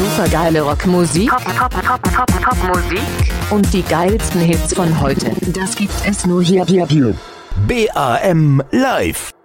Supergeile Rockmusik. Top-Musik. Und die geilsten Hits von heute. Das gibt es nur hier. BAM Live.